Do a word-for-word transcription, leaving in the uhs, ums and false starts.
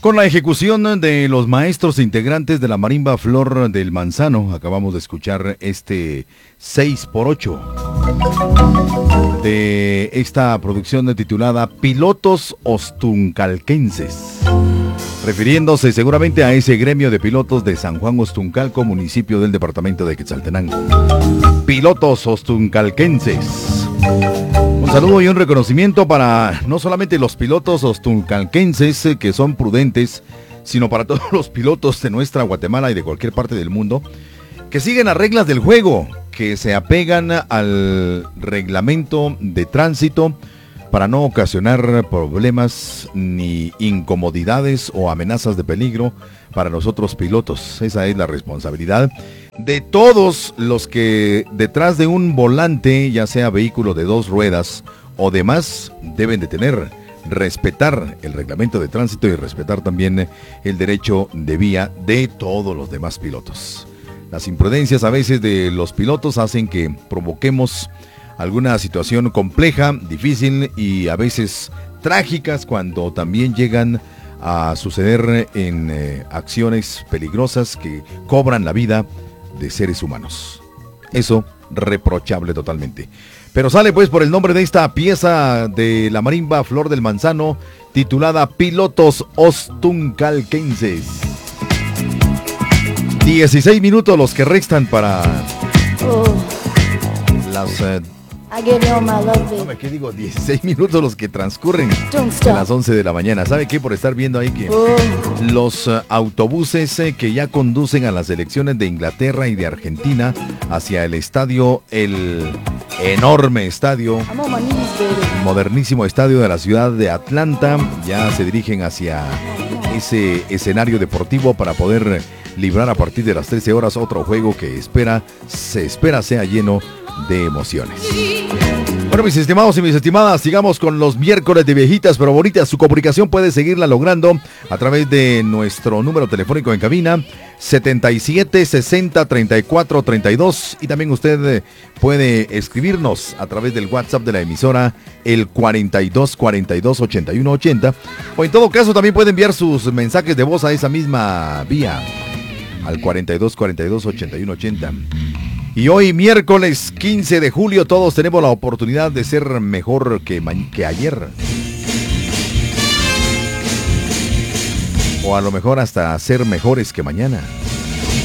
Con la ejecución de los maestros integrantes de la Marimba Flor del Manzano, acabamos de escuchar este seis por ocho de esta producción titulada Pilotos Ostuncalquenses, refiriéndose seguramente a ese gremio de pilotos de San Juan Ostuncalco, municipio del departamento de Quetzaltenango. Pilotos Ostuncalquenses. Un saludo y un reconocimiento para no solamente los pilotos ostuncalquenses, eh, que son prudentes, sino para todos los pilotos de nuestra Guatemala y de cualquier parte del mundo, que siguen las reglas del juego, que se apegan al reglamento de tránsito para no ocasionar problemas ni incomodidades o amenazas de peligro para nosotros pilotos. Esa es la responsabilidad de todos los que detrás de un volante, ya sea vehículo de dos ruedas o demás, deben de tener, respetar el reglamento de tránsito y respetar también el derecho de vía de todos los demás pilotos. Las imprudencias a veces de los pilotos hacen que provoquemos alguna situación compleja, difícil y a veces trágicas, cuando también llegan a suceder en eh, acciones peligrosas que cobran la vida de seres humanos. Eso reprochable totalmente. Pero sale pues por el nombre de esta pieza de la Marimba Flor del Manzano, titulada Pilotos Ostuncalquenses. dieciséis minutos los que restan para oh. las... Eh, No, ¿qué digo? dieciséis minutos los que transcurren de las once de la mañana. ¿Sabe qué? Por estar viendo ahí que oh. los uh, autobuses eh, que ya conducen a las selecciones de Inglaterra y de Argentina hacia el estadio, el enorme estadio, modernísimo estadio de la ciudad de Atlanta, ya se dirigen hacia ese escenario deportivo para poder librar a partir de las trece horas otro juego que espera, se espera sea lleno de emociones. Bueno, mis estimados y mis estimadas, sigamos con los miércoles de viejitas pero bonitas. Su comunicación puede seguirla logrando a través de nuestro número telefónico en cabina, setenta y siete, sesenta, treinta y cuatro, treinta y dos, y también usted puede escribirnos a través del WhatsApp de la emisora, el cuarenta y dos, cuarenta y dos, ochenta y uno, ochenta, o en todo caso también puede enviar sus mensajes de voz a esa misma vía, al cuarenta y dos, cuarenta y dos, ochenta y uno, ochenta. Y hoy, miércoles quince de julio, todos tenemos la oportunidad de ser mejor que, que ayer. O a lo mejor hasta ser mejores que mañana.